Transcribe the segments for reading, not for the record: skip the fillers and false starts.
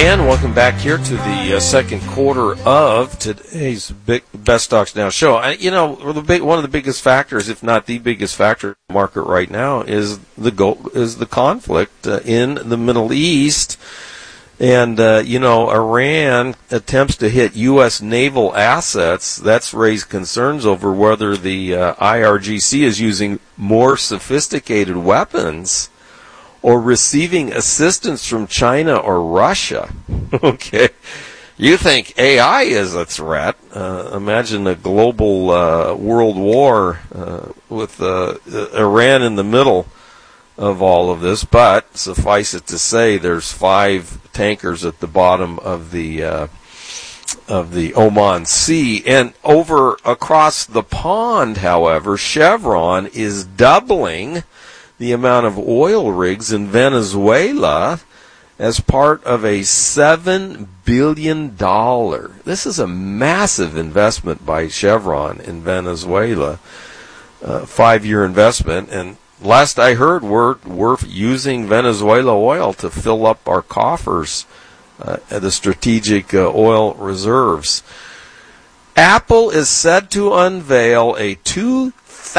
And welcome back here to the second quarter of today's Best Stocks Now show. One of the biggest factors, if not the biggest factor in the market right now, is the conflict in the Middle East. And, Iran attempts to hit U.S. naval assets. That's raised concerns over whether the IRGC is using more sophisticated weapons or receiving assistance from China or Russia. Okay. You think AI is a threat. Imagine a global world war with Iran in the middle of all of this. But suffice it to say, there's 5 tankers at the bottom of the Oman Sea. And over across the pond, however, Chevron is doubling the amount of oil rigs in Venezuela as part of a $7 billion. This is a massive investment by Chevron in Venezuela, 5-year investment. And last I heard, we're using Venezuela oil to fill up our coffers, the strategic oil reserves. Apple is set to unveil a $2,000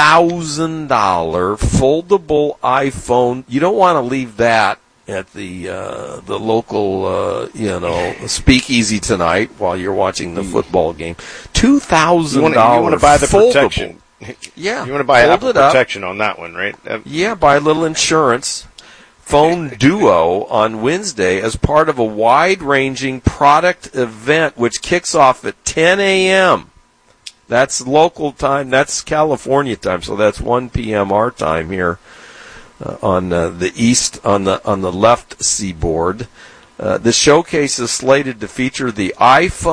foldable iPhone. You don't want to leave that at the local speakeasy tonight while you're watching the football game. $2,000. You want to buy the foldable protection. Yeah, you want to buy Apple protection on that one, right? Yeah, buy a little insurance. Phone Duo on Wednesday as part of a wide-ranging product event which kicks off at 10 a.m. That's local time. That's California time, so that's 1 p.m. our time here on the east, on the left seaboard. The showcase is slated to feature the iPhone